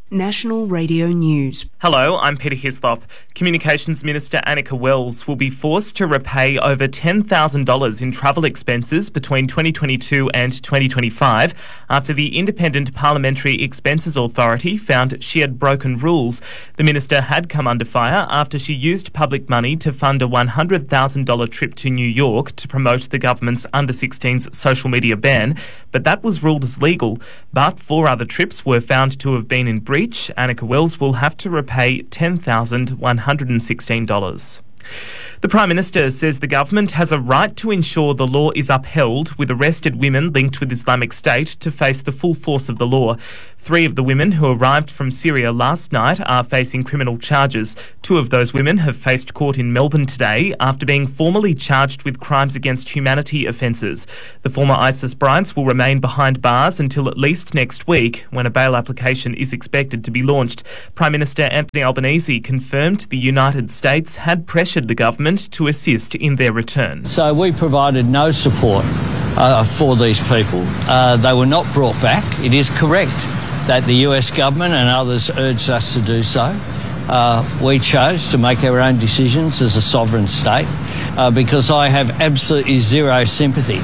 National Radio News. Hello, I'm Peter Hislop. Communications Minister Annika Wells will be forced to repay over $10,000 in travel expenses between 2022 and 2025 after the Independent Parliamentary Expenses Authority found she had broken rules. The minister had come under fire after she used public money to fund a $100,000 trip to New York to promote the government's under-16s social media ban, but that was ruled as legal. But 4 other trips were found to have been in breach. Annika Wells will have to repay $10,116. The Prime Minister says the government has a right to ensure the law is upheld, with arrested women linked with Islamic State to face the full force of the law. 3 of the women who arrived from Syria last night are facing criminal charges. 2 of those women have faced court in Melbourne today after being formally charged with crimes against humanity offences. The former ISIS brides will remain behind bars until at least next week, when a bail application is expected to be launched. Prime Minister Anthony Albanese confirmed the United States had pressured the government to assist in their return. So we provided no support for these people. They were not brought back. It is correct that the US government and others urged us to do so. We chose to make our own decisions as a sovereign state because I have absolutely zero sympathy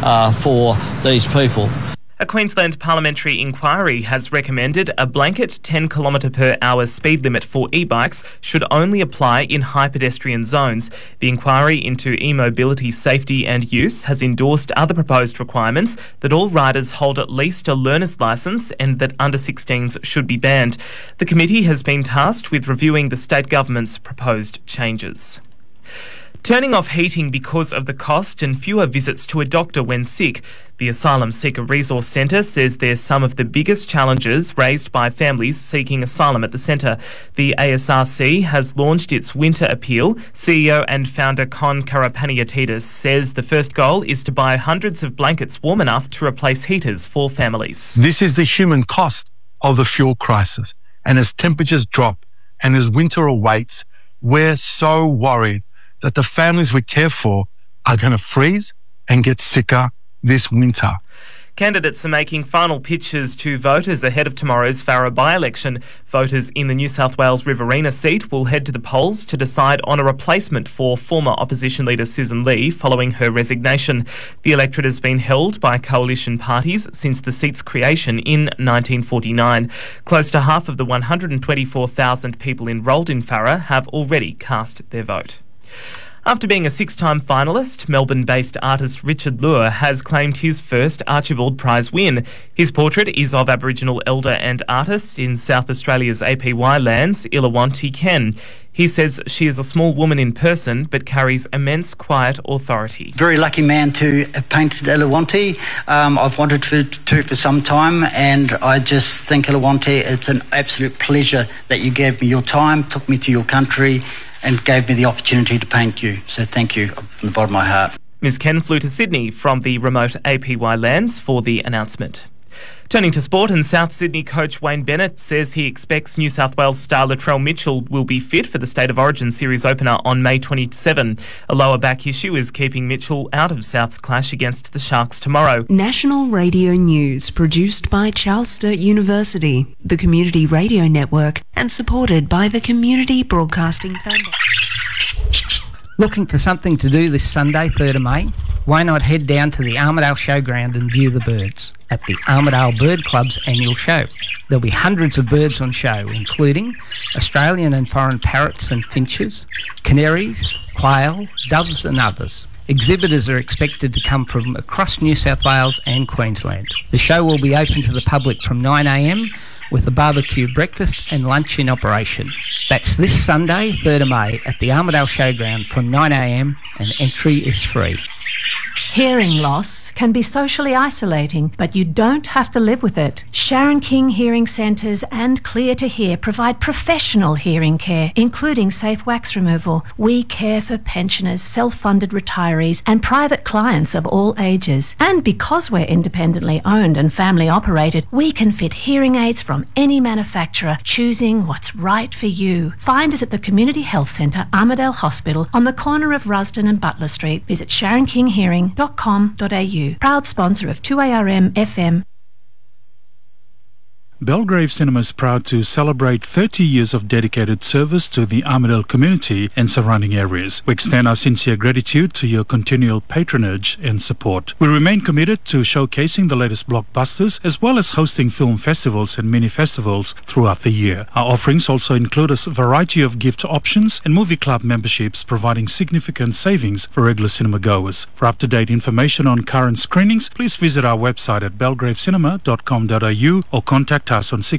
for these people. A Queensland parliamentary inquiry has recommended a blanket 10 km/h speed limit for e-bikes should only apply in high pedestrian zones. The inquiry into e-mobility safety and use has endorsed other proposed requirements that all riders hold at least a learner's licence and that under-16s should be banned. The committee has been tasked with reviewing the state government's proposed changes. Turning off heating because of the cost and fewer visits to a doctor when sick. The Asylum Seeker Resource Centre says they're some of the biggest challenges raised by families seeking asylum at the centre. The ASRC has launched its winter appeal. CEO and founder Con Karapaniatidis says the first goal is to buy hundreds of blankets warm enough to replace heaters for families. This is the human cost of the fuel crisis. And as temperatures drop and as winter awaits, we're so worried that the families we care for are going to freeze and get sicker this winter. Candidates are making final pitches to voters ahead of tomorrow's Farrer by-election. Voters in the New South Wales Riverina seat will head to the polls to decide on a replacement for former opposition leader Susan Lee following her resignation. The electorate has been held by coalition parties since the seat's creation in 1949. Close to half of the 124,000 people enrolled in Farrer have already cast their vote. After being a 6-time finalist, Melbourne-based artist Richard Lure has claimed his first Archibald Prize win. His portrait is of Aboriginal elder and artist in South Australia's APY lands, Illuwanti Ken. He says she is a small woman in person but carries immense quiet authority. Very lucky man to have painted Illuwanti. I've wanted to for some time, and I just think Illuwanti, it's an absolute pleasure that you gave me your time, took me to your country and gave me the opportunity to paint you. So thank you from the bottom of my heart. Ms Ken flew to Sydney from the remote APY lands for the announcement. Turning to sport, and South Sydney coach Wayne Bennett says he expects New South Wales star Latrell Mitchell will be fit for the State of Origin series opener on May 27. A lower back issue is keeping Mitchell out of South's clash against the Sharks tomorrow. National Radio News, produced by Charles Sturt University, the Community Radio Network, and supported by the Community Broadcasting Foundation. Looking for something to do this Sunday, 3rd of May? Why not head down to the Armidale Showground and view the birds at the Armidale Bird Club's annual show. There'll be hundreds of birds on show, including Australian and foreign parrots and finches, canaries, quail, doves and others. Exhibitors are expected to come from across New South Wales and Queensland. The show will be open to the public from 9 a.m, with a barbecue breakfast and lunch in operation. That's this Sunday, 3rd of May, at the Armidale Showground from 9 a.m, and entry is free. Hearing loss can be socially isolating, but you don't have to live with it. Sharon King Hearing Centres and Clear to Hear provide professional hearing care, including safe wax removal. We care for pensioners, self-funded retirees and private clients of all ages. And because we're independently owned and family operated, we can fit hearing aids from any manufacturer, choosing what's right for you. Find us at the Community Health Centre, Armidale Hospital, on the corner of Rusden and Butler Street. Visit sharonkinghearing.com.au. Proud sponsor of 2ARM FM. Belgrave Cinema is proud to celebrate 30 years of dedicated service to the Armadale community and surrounding areas. We extend our sincere gratitude to your continual patronage and support. We remain committed to showcasing the latest blockbusters as well as hosting film festivals and mini festivals throughout the year. Our offerings also include a variety of gift options and movie club memberships, providing significant savings for regular cinema goers. For up-to-date information on current screenings, please visit our website at belgravecinema.com.au or contact us on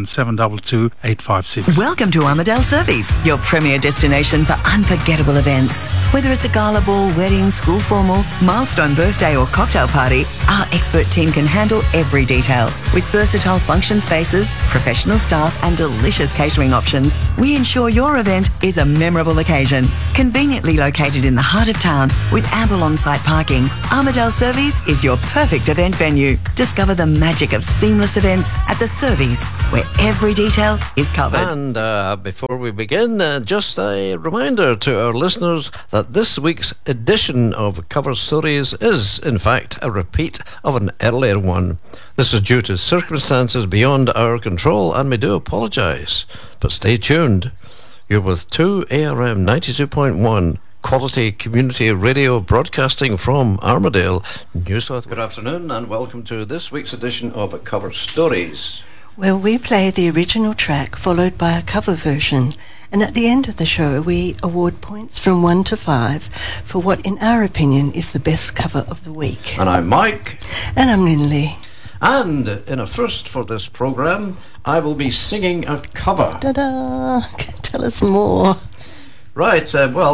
67722 856. Welcome to Armadale Service, your premier destination for unforgettable events. Whether it's a gala ball, wedding, school formal, milestone birthday or cocktail party, our expert team can handle every detail. With versatile function spaces, professional staff and delicious catering options, we ensure your event is a memorable occasion. Conveniently located in the heart of town with ample on-site parking, Armadale Service is your perfect event venue. Discover the magic of seamless events at the Service, where every detail is covered. And before we begin, just a reminder to our listeners that this week's edition of Cover Stories is, in fact, a repeat of an earlier one. This is due to circumstances beyond our control, and we do apologise. But stay tuned. You're with 2ARM 92.1. Quality community radio broadcasting from Armadale, New South Wales. Good afternoon and welcome to this week's edition of Cover Stories, where we play the original track followed by a cover version, and at the end of the show we award points from 1 to 5 for what in our opinion is the best cover of the week. And I'm Mike. And I'm Lindley. And in a first for this programme, I will be singing a cover. Ta-da! Tell us more. Right,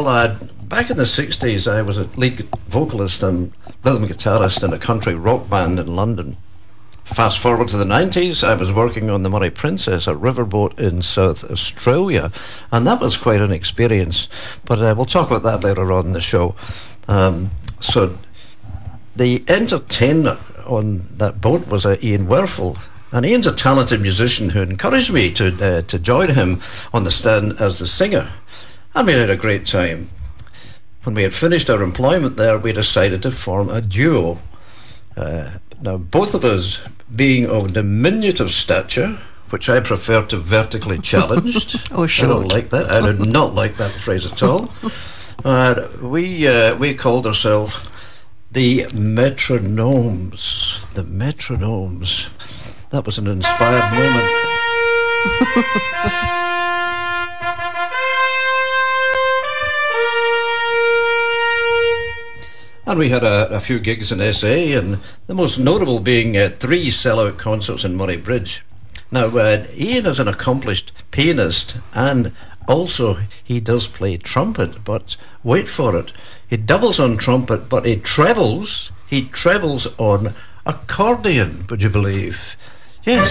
back in the 60s I was a lead vocalist and rhythm guitarist in a country rock band in London. Fast forward to the 90s, I was working on the Murray Princess, a riverboat in South Australia, and that was quite an experience, but we'll talk about that later on in the show. So the entertainer on that boat was Ian Werfel, and Ian's a talented musician who encouraged me to join him on the stand as the singer, and we had a great time. When we had finished our employment there, we decided to form a duo. Now, both of us being of diminutive stature, which I prefer to vertically challenged. Oh, short. I don't like that. I do not like that phrase at all. We called ourselves the Metronomes. The Metronomes. That was an inspired moment. And we had a few gigs in SA, and the most notable being 3 sellout concerts in Murray Bridge. Now, Ian is an accomplished pianist, and also he does play trumpet, but wait for it, he doubles on trumpet, but he trebles on accordion, would you believe? Yes,